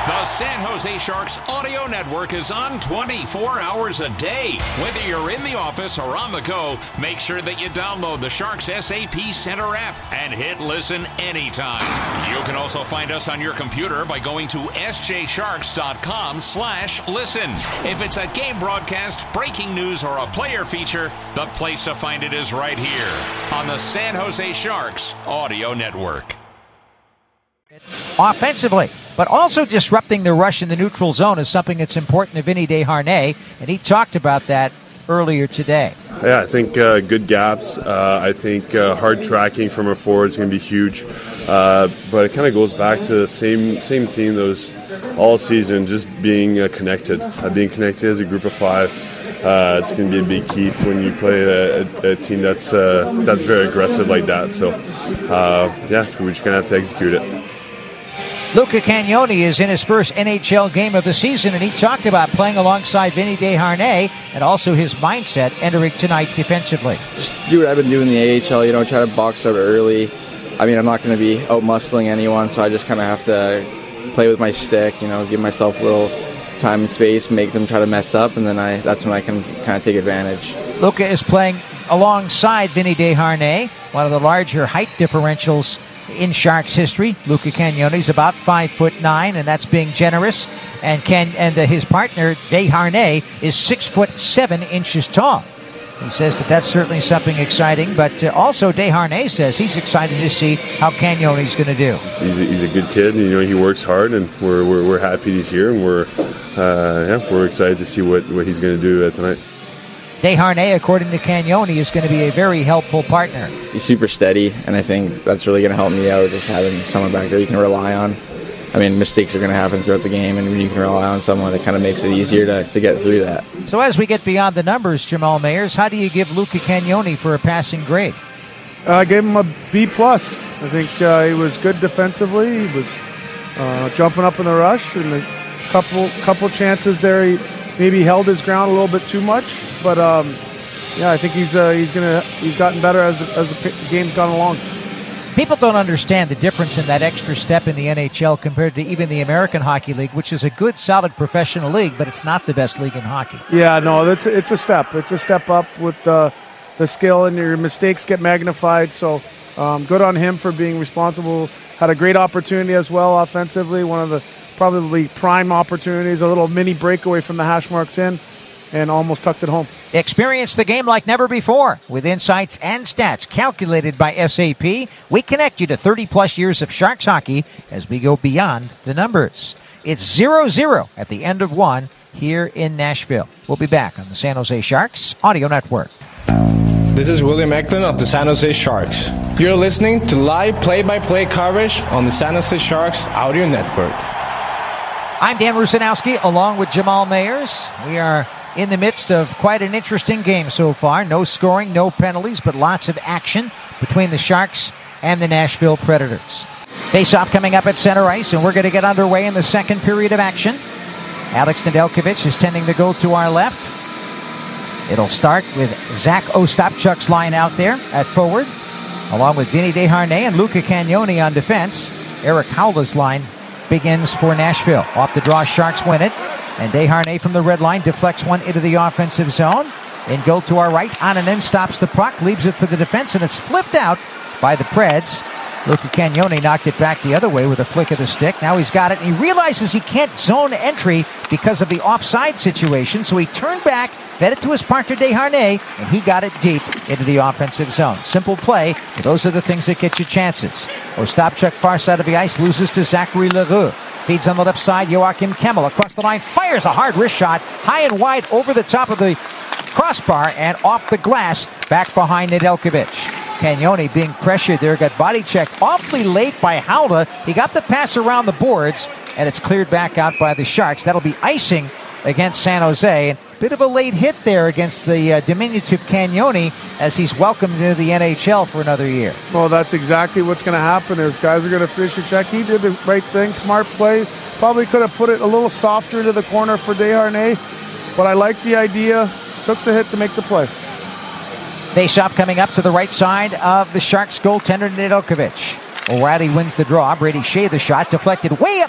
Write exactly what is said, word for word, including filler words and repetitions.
The San Jose Sharks audio network is on twenty-four hours a day. Whether you're in the office or on the go, make sure that you download the Sharks S A P Center app and hit listen anytime. You can also find us on your computer by going to s j sharks dot com slash listen. If it's a game broadcast, breaking news, or a player feature, the place to find it is right here on the San Jose Sharks audio network. Offensively, but also disrupting the rush in the neutral zone is something that's important to Vinny Desharnais, and he talked about that earlier today. Yeah, I think uh, good gaps. Uh, I think uh, hard tracking from our forwards is going to be huge. Uh, but it kind of goes back to the same same theme those all season, just being uh, connected, uh, being connected as a group of five. Uh, it's going to be a big key when you play a, a, a team that's uh, that's very aggressive like that. So, uh, yeah, we're just going to have to execute it. Luca Cagnoni is in his first N H L game of the season, and he talked about playing alongside Vinny Desharnais and also his mindset entering tonight defensively. Just do what I've been doing in the A H L, you know, try to box out early. I mean, I'm not going to be out-muscling anyone, so I just kind of have to play with my stick, you know, give myself a little time and space, make them try to mess up, and then I that's when I can kind of take advantage. Luca is playing alongside Vinny Desharnais, one of the larger height differentials in Sharks history. Luca Cagnoni is about five foot nine, and that's being generous. And Can and uh, his partner Desharnais is six foot seven inches tall. He says that that's certainly something exciting, but uh, also Desharnais says he's excited to see how Cagnoni's going to do. He's a, he's a good kid, and you know he works hard, and we're we're, we're happy he's here, and we're uh, yeah we're excited to see what, what he's going to do uh, tonight. Desharnais, according to Cagnoni, is going to be a very helpful partner. He's super steady, and I think that's really going to help me out, just having someone back there you can rely on. I mean, mistakes are going to happen throughout the game, and when you can rely on someone, it kind of makes it easier to, to get through that. So as we get beyond the numbers, Jamal Mayers, how do you give Luca Cagnoni for a passing grade? Uh, I gave him a B plus. I think uh, he was good defensively. He was uh, jumping up in the rush, and a couple couple chances there. He maybe held his ground a little bit too much, but um, yeah, I think he's uh, he's gonna he's gotten better as as the game's gone along. People don't understand the difference in that extra step in the N H L compared to even the American Hockey League, which is a good, solid professional league, but it's not the best league in hockey. Yeah, no, that's it's a step. It's a step up with the the skill, and your mistakes get magnified. So um, good on him for being responsible. Had a great opportunity as well offensively. One of the probably prime opportunities, a little mini breakaway from the hash marks in, and almost tucked it home. Experience the game like never before with insights and stats calculated by S A P. We connect you to thirty-plus years of Sharks hockey as we go beyond the numbers. It's zero zero at the end of one here in Nashville. We'll be back on the San Jose Sharks Audio Network. This is William Eklund of the San Jose Sharks. You're listening to live play-by-play coverage on the San Jose Sharks Audio Network. I'm Dan Rusanowski along with Jamal Mayers. We are in the midst of quite an interesting game so far. No scoring, no penalties, but lots of action between the Sharks and the Nashville Predators. Face-off coming up at center ice, and we're going to get underway in the second period of action. Alex Nedeljkovic is tending to go to our left. It'll start with Zach Ostapchuk's line out there at forward, along with Vinny Desharnais and Luca Cagnoni on defense. Eric Haula's line begins for Nashville. Off the draw, Sharks win it. And Desharnais from the red line deflects one into the offensive zone. In goal to our right, Annunen stops the puck, leaves it for the defense, and it's flipped out by the Preds. Luca Cagnoni knocked it back the other way with a flick of the stick. Now he's got it, and he realizes he can't zone entry because of the offside situation, so he turned back, fed it to his partner Desharnais, and he got it deep into the offensive zone. Simple play, but those are the things that get you chances. Ostapchuk, far side of the ice, loses to Zachary Leroux. Feeds on the left side, Joachim Kemmel across the line, fires a hard wrist shot, high and wide over the top of the crossbar and off the glass, back behind Nedeljkovic. Cagnoni being pressured there, got body checked awfully late by Haula. He got the pass around the boards, and it's cleared back out by the Sharks. That'll be icing against San Jose. Bit of a late hit there against the uh, diminutive Cagnoni as he's welcomed into the N H L for another year. Well, that's exactly what's going to happen. Is guys are going to fish a check. He did the right thing, smart play. Probably could have put it a little softer into the corner for Desharnais, but I like the idea. Took the hit to make the play. Face-off coming up to the right side of the Sharks goaltender Nedeljkovic. O'Reilly wins the draw. Brady Shea the shot deflected way up